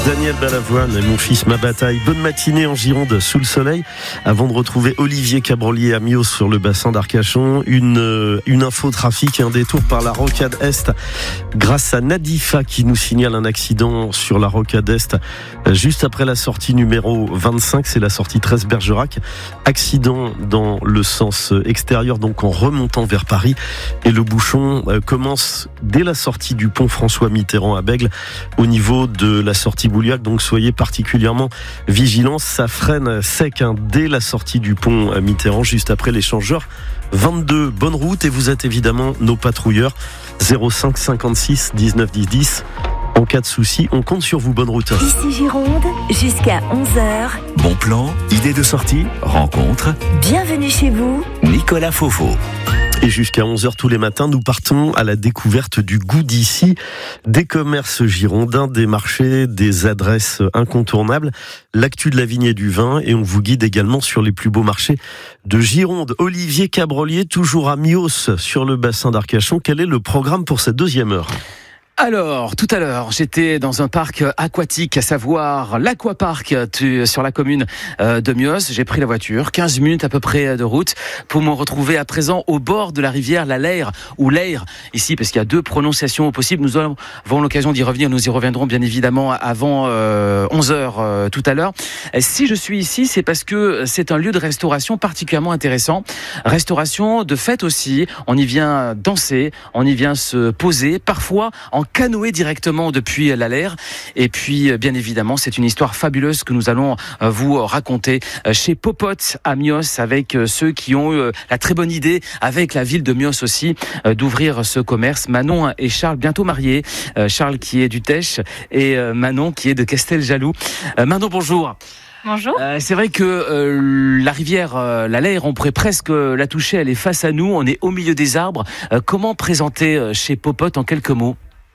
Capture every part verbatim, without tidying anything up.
Daniel Balavoine et Mon fils, ma bataille. Bonne matinée en Gironde sous le soleil. Avant de retrouver Olivier Cabrolier à Mios sur le bassin d'Arcachon, une, une info trafic, un détour par la rocade Est grâce à Nadifa qui nous signale un accident sur la rocade Est juste après la sortie numéro vingt-cinq, c'est la sortie treize Bergerac. Accident dans le sens extérieur, donc en remontant vers Paris, et le bouchon commence dès la sortie du pont François Mitterrand à Bègles au niveau de la sortie Bouliac, donc soyez particulièrement vigilants. Ça freine sec hein, dès la sortie du pont Mitterrand, juste après l'échangeur vingt-deux. Bonne route, et vous êtes évidemment nos patrouilleurs. Zéro cinq cinquante-six dix-neuf dix dix. En cas de souci, on compte sur vous. Bonne route. Ici Gironde, jusqu'à onze heures. Bon plan, idée de sortie, rencontre. Bienvenue chez vous, Nicolas Fofo. Et jusqu'à onze heures tous les matins, nous partons à la découverte du goût d'ici, des commerces girondins, des marchés, des adresses incontournables, l'actu de la vigne et du vin, et on vous guide également sur les plus beaux marchés de Gironde. Olivier Cabrolier, toujours à Mios, sur le bassin d'Arcachon. Quel est le programme pour cette deuxième heure ? Alors, tout à l'heure, j'étais dans un parc aquatique, à savoir l'Aquapark sur la commune de Mios. J'ai pris la voiture, quinze minutes à peu près de route, pour me retrouver à présent au bord de la rivière, la Leyre, ou Leyre, ici, parce qu'il y a deux prononciations possibles. Nous avons l'occasion d'y revenir, nous y reviendrons bien évidemment avant euh, onze heures euh, tout à l'heure. Si je suis ici, c'est parce que c'est un lieu de restauration particulièrement intéressant. Restauration de fête aussi, on y vient danser, on y vient se poser, parfois en canoë directement depuis la Leyre. Et puis, bien évidemment, c'est une histoire fabuleuse que nous allons vous raconter chez Popote à Mios, avec ceux qui ont eu la très bonne idée, avec la ville de Mios aussi, d'ouvrir ce commerce. Manon et Charles, bientôt mariés. Charles qui est du Tech et Manon qui est de Casteljaloux. Manon, bonjour. Bonjour. Euh, c'est vrai que euh, la rivière, euh, la Leyre, on pourrait presque la toucher, elle est face à nous, on est au milieu des arbres. Euh, comment présenter euh, chez Popote en quelques mots ?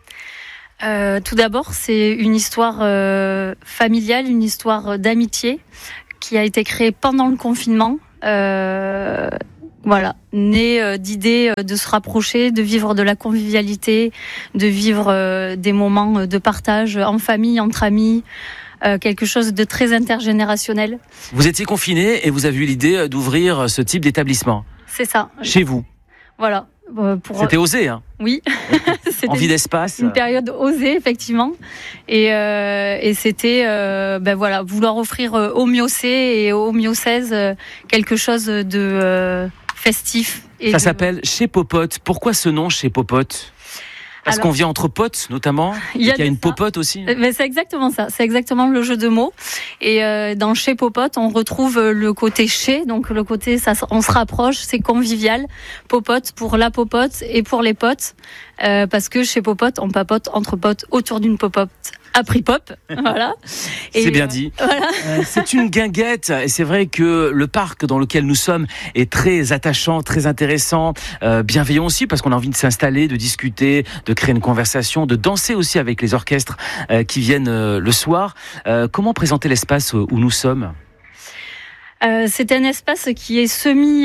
Euh, tout d'abord, c'est une histoire euh, familiale, une histoire d'amitié qui a été créée pendant le confinement. Euh, voilà, née euh, d'idées euh, de se rapprocher, de vivre de la convivialité, de vivre euh, des moments de partage en famille, entre amis, euh, quelque chose de très intergénérationnel. Vous étiez confiné et vous avez eu l'idée d'ouvrir ce type d'établissement. C'est ça. Chez vous. Voilà. Pour... C'était osé, hein ? Oui. C'était envie d'espace. Une période osée, effectivement. Et, euh, et c'était euh, ben voilà, vouloir offrir aux Miocais et aux Miocaises euh, quelque chose de euh, festif. Et Ça de... s'appelle Chez Popote. Pourquoi ce nom, Chez Popote ? Parce Alors, qu'on vient entre potes, notamment. Il y a, y a une ça. Popote aussi. Mais c'est exactement ça. C'est exactement le jeu de mots. Et euh, dans Chez Popote, on retrouve le côté chez, donc le côté, ça, on se rapproche, c'est convivial. Popote pour la popote et pour les potes, euh, parce que chez Popote, on papote entre potes autour d'une popote. Après pop, voilà. Et c'est bien dit. Euh, voilà. euh, c'est une guinguette, et c'est vrai que le parc dans lequel nous sommes est très attachant, très intéressant, euh, bienveillant aussi, parce qu'on a envie de s'installer, de discuter, de créer une conversation, de danser aussi avec les orchestres euh, qui viennent euh, le soir. Euh, comment présenter l'espace où nous sommes ? euh, C'est un espace qui est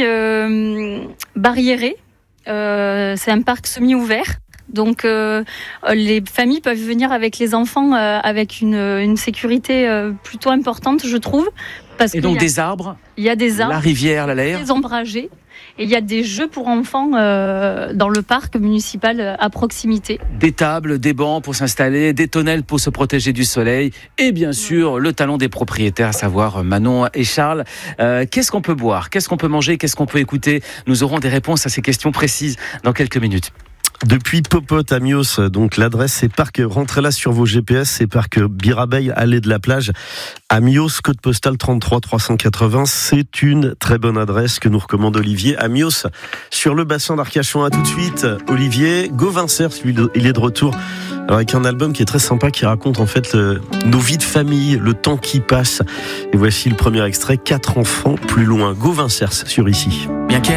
semi-barriéré. Euh, euh, c'est un parc semi-ouvert. Donc euh, les familles peuvent venir avec les enfants euh, avec une, une sécurité euh, plutôt importante, je trouve. Parce et donc y a, des arbres, il y a des arbres, la rivière, la Leyre, des ombragés, et il y a des jeux pour enfants euh, dans le parc municipal euh, à proximité. Des tables, des bancs pour s'installer, des tonnelles pour se protéger du soleil, et bien sûr ouais. le talent des propriétaires, à savoir Manon et Charles. Euh, qu'est-ce qu'on peut boire ? Qu'est-ce qu'on peut manger ? Qu'est-ce qu'on peut écouter ? Nous aurons des réponses à ces questions précises dans quelques minutes. Depuis Popote à Mios, donc l'adresse c'est parc, rentrez là sur vos G P S, c'est parc Birabeil, allée de la plage à Mios, code postal trente-trois trois cent quatre-vingts. C'est une très bonne adresse que nous recommande Olivier à Mios, sur le bassin d'Arcachon. À tout de suite, Olivier. Gauvincer, il est de retour avec un album qui est très sympa, qui raconte en fait le, nos vies de famille, le temps qui passe. Et voici le premier extrait, Quatre enfants plus loin. Gauvincer sur Ici.